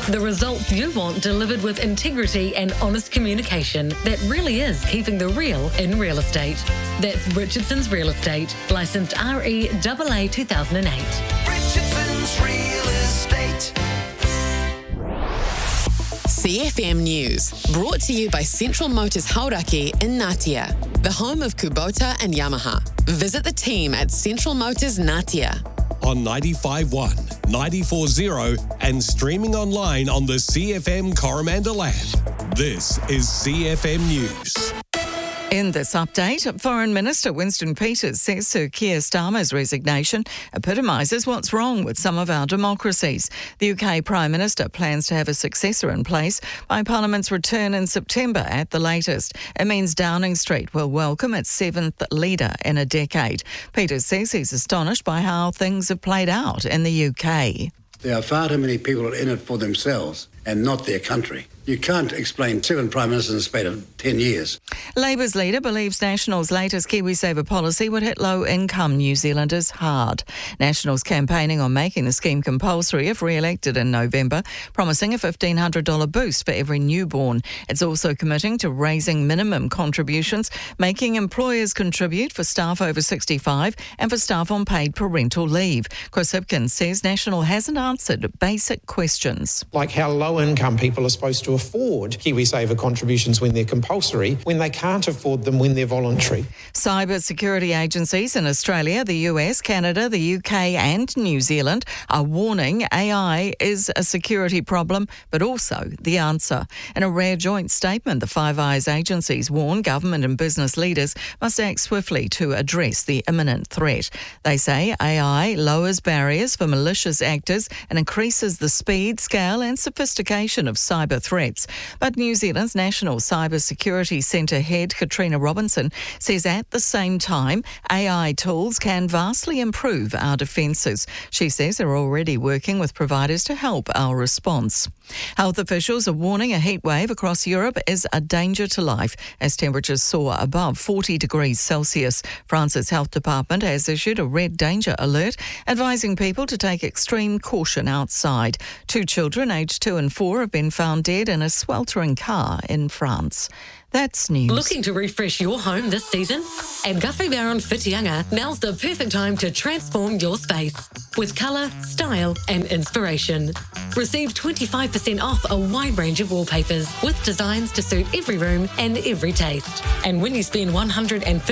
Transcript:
The results you want delivered with integrity and honest communication that really is keeping the real in real estate. That's Richardson's Real Estate, licensed REAA 2008. Richardson's Real Estate. CFM News, brought to you by Central Motors Hauraki in Ngatea, the home of Kubota and Yamaha. Visit the team at Central Motors Ngatea. On 95.1, 94.0 and streaming online on the CFM Coromandel app. This is CFM News. In this update, Foreign Minister Winston Peters says Sir Keir Starmer's resignation epitomises what's wrong with some of our democracies. The UK Prime Minister plans to have a successor in place by Parliament's return in September at the latest. It means Downing Street will welcome its seventh leader in a decade. Peters says he's astonished by how things have played out in the UK. There are far too many people in it for themselves and not their country. You can't explain 7 Prime Ministers in the space of 10 years. Labour's leader believes National's latest KiwiSaver policy would hit low-income New Zealanders hard. National's campaigning on making the scheme compulsory if re-elected in November, promising a $1,500 boost for every newborn. It's also committing to raising minimum contributions, making employers contribute for staff over 65 and for staff on paid parental leave. Chris Hipkins says National hasn't answered basic questions. Like how low-income people are supposed to afford KiwiSaver contributions when they're compulsory, when they can't afford them when they're voluntary. Cyber security agencies in Australia, the US, Canada, the UK and New Zealand are warning AI is a security problem, but also the answer. In a rare joint statement, the Five Eyes agencies warn government and business leaders must act swiftly to address the imminent threat. They say AI lowers barriers for malicious actors and increases the speed, scale and sophistication of cyber threats. But New Zealand's National Cyber Security Centre head, Katrina Robinson, says at the same time, AI tools can vastly improve our defences. She says they're already working with providers to help our response. Health officials are warning a heat wave across Europe is a danger to life as temperatures soar above 40 degrees Celsius. France's health department has issued a red danger alert, advising people to take extreme caution outside. 2 children aged 2 and 4 have been found dead in a sweltering car in France. That's news. Looking to refresh your home this season? At Guthrie Barron Whitianga, now's the perfect time to transform your space with colour, style and inspiration. Receive 25% off a wide range of wallpapers with designs to suit every room and every taste. And when you spend $150